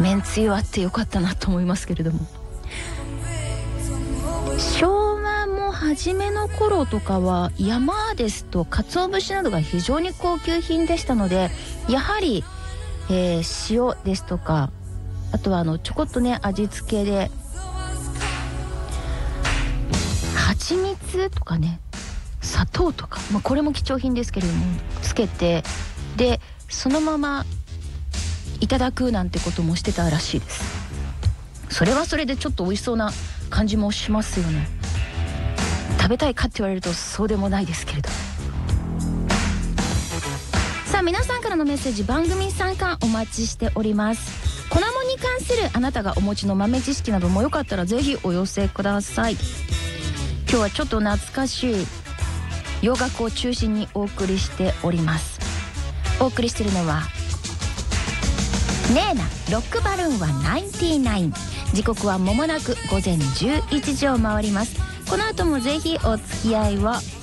めんつゆあってよかったなと思いますけれども、昭和も初めの頃とかは山ですと鰹節などが非常に高級品でしたので、やはり、塩ですとか、あとはちょこっとね味付けで蜂蜜とかね、砂糖とか、これも貴重品ですけれどもつけて、でそのままいただくなんてこともしてたらしいです。それはそれでちょっと美味しそうな感じもしますよね。食べたいかって言われるとそうでもないですけれど。さあ、皆さんからのメッセージ、番組参加お待ちしております。粉もんに関するあなたがお持ちの豆知識などもよかったらぜひお寄せください。今日はちょっと懐かしい洋楽を中心にお送りしております。お送りしているのはねえなロックバルーンは99。時刻は間もなく午前11時を回ります。この後もぜひお付き合いを。